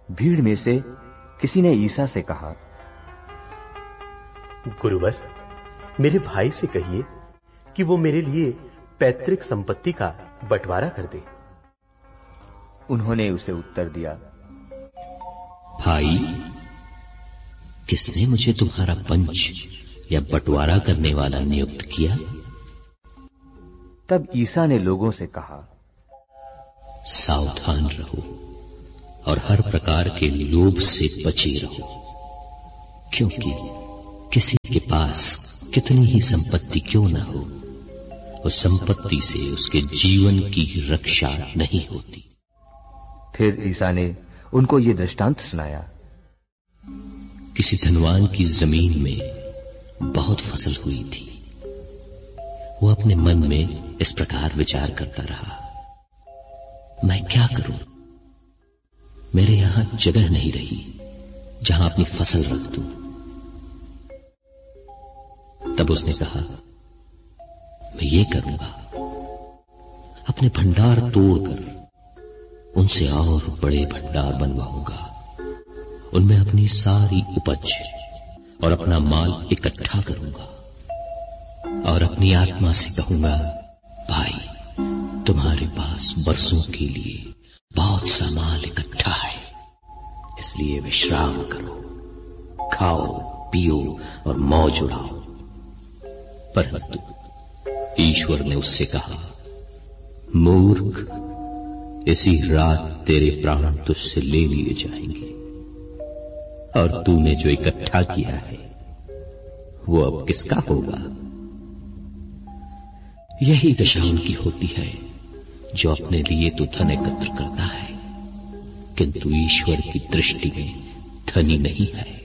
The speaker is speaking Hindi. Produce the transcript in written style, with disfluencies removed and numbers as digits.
भीड़ में से किसी ने ईसा से कहा, गुरुवर, मेरे भाई से कहिए कि वो मेरे लिए पैतृक संपत्ति का बंटवारा कर दे। उन्होंने उसे उत्तर दिया, भाई, किसने मुझे तुम्हारा पंच या बंटवारा करने वाला नियुक्त किया? तब ईसा ने लोगों से कहा, सावधान रहो और हर प्रकार के लोभ से बचे रहो, क्योंकि किसी के पास कितनी ही संपत्ति क्यों न हो, उस संपत्ति से उसके जीवन की रक्षा नहीं होती। फिर ईसा ने उनको ये दृष्टांत सुनाया, किसी धनवान की जमीन में बहुत फसल हुई थी। वो अपने मन में इस प्रकार विचार करता रहा, मैं क्या करूं? मेरे यहां जगह नहीं रही जहां अपनी फसल रख दूं। तब उसने कहा, मैं ये करूंगा, अपने भंडार तोड़कर उनसे और बड़े भंडार बनवाऊंगा, उनमें अपनी सारी उपज और अपना माल इकट्ठा करूंगा और अपनी आत्मा से कहूंगा, भाई, तुम्हारे पास बरसों के लिए बहुत सा माल इकट्ठा है, इसलिए विश्राम करो, खाओ पियो और मौज उड़ाओ। परंतु ईश्वर ने उससे कहा, मूर्ख, इसी रात तेरे प्राण तुझसे ले लिए जाएंगे और तूने जो इकट्ठा किया है वो अब किसका होगा? यही दशा उनकी होती है जो अपने लिए तो धन एकत्र करता है, किंतु ईश्वर की दृष्टि में धनी नहीं है।